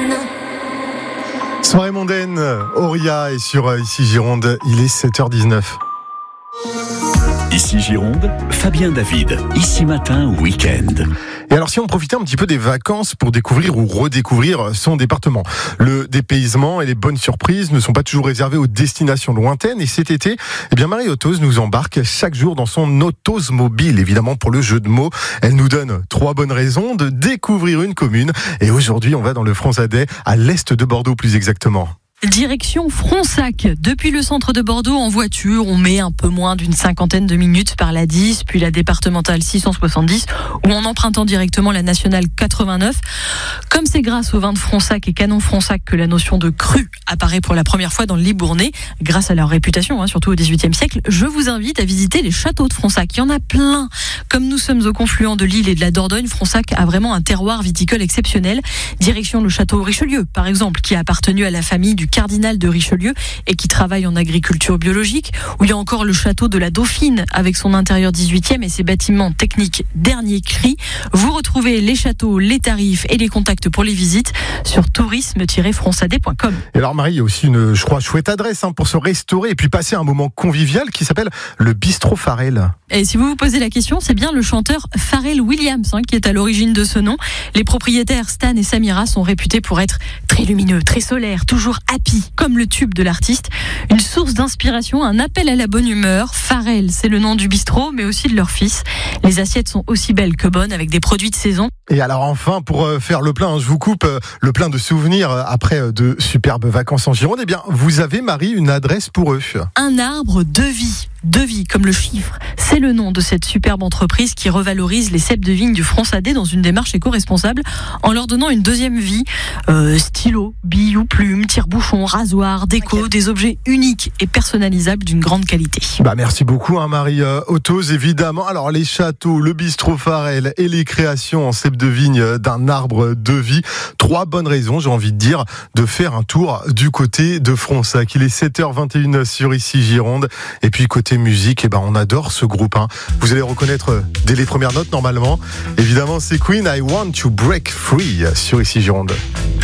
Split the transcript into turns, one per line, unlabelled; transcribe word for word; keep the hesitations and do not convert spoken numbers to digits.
Soirée mondaine, Auria est sur Ici Gironde, il est sept heures dix-neuf.
Ici Gironde, Fabien David, Ici Matin Week-end.
Et alors si on profitait un petit peu des vacances pour découvrir ou redécouvrir son département. Le dépaysement et les bonnes surprises ne sont pas toujours réservés aux destinations lointaines. Et cet été, eh bien Marie Autos nous embarque chaque jour dans son Autos Mobile, évidemment pour le jeu de mots. Elle nous donne trois bonnes raisons de découvrir une commune. Et aujourd'hui, on va dans le Fronsadais, à l'est de Bordeaux plus exactement.
Direction Fronsac. Depuis le centre de Bordeaux en voiture, on met un peu moins d'une cinquantaine de minutes par la dix, puis la départementale six cent soixante-dix, ou en empruntant directement la nationale quatre-vingt-neuf. Comme c'est grâce au vin de Fronsac et Canon Fronsac que la notion de cru apparaît pour la première fois dans le Libournais, grâce à leur réputation, hein, surtout au dix-huitième siècle, je vous invite à visiter les châteaux de Fronsac. Il y en a plein. Comme nous sommes au confluent de l'Isle et de la Dordogne, Fronsac a vraiment un terroir viticole exceptionnel. Direction le château Richelieu, par exemple, qui a appartenu à la famille du cardinal de Richelieu et qui travaille en agriculture biologique, où il y a encore le château de la Dauphine avec son intérieur dix-huitième et ses bâtiments techniques dernier cri. Vous retrouvez les châteaux, les tarifs et les contacts pour les visites sur tourisme tiret fronsadais point com.
Et alors Marie, il y a aussi une, je crois, chouette adresse hein, pour se restaurer et puis passer un moment convivial qui s'appelle le Bistrot Pharrell.
Et si vous vous posez la question, c'est bien le chanteur Pharrell Williams hein, qui est à l'origine de ce nom. Les propriétaires Stan et Samira sont réputés pour être très lumineux, très solaires, toujours happy, comme le tube de l'artiste. Une source d'inspiration, un appel à la bonne humeur. Pharrell, c'est le nom du bistrot, mais aussi de leur fils. Les assiettes sont aussi belles que bonnes, avec des produits de saison.
Et alors enfin, pour faire le plein, je vous coupe, le plein de souvenirs après de superbes vacances en Gironde, eh bien, vous avez, Marie, une adresse pour eux.
Un arbre de vie. De vie, comme le chiffre. C'est le nom de cette superbe entreprise qui revalorise les cèpes de vigne du Fronsadais dans une démarche éco-responsable en leur donnant une deuxième vie. Euh, stylo, billes ou plumes, tire-bouchons, rasoirs, déco, des objets uniques et personnalisables d'une grande qualité.
Bah merci beaucoup hein, Marie euh, Autos, évidemment. Alors les châteaux, le bistrot Pharrell et les créations en cèpes de vigne d'un arbre de vie. Trois bonnes raisons, j'ai envie de dire, de faire un tour du côté de Fronsac. Il est sept heures vingt et une sur Ici Gironde. Et puis côté musique, eh ben on adore ce groupe. Hein. Vous allez reconnaître dès les premières notes normalement. Évidemment, c'est Queen, I Want to Break Free sur Ici Gironde.